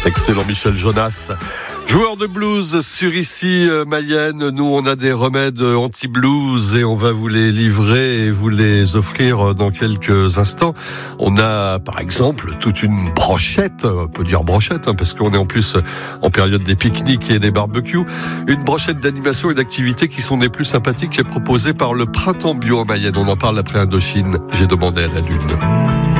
Excellent Michel Jonas. Joueur de blues sur ici Mayenne, nous on a des remèdes anti-blues et on va vous les livrer et vous les offrir dans quelques instants. On a par exemple toute une brochette, on peut dire brochette parce qu'on est en plus en période des pique-niques et des barbecues, une brochette d'animation et d'activités qui sont des plus sympathiques qui est proposée par le Printemps Bio Mayenne. On en parle après Indochine, j'ai demandé à la lune.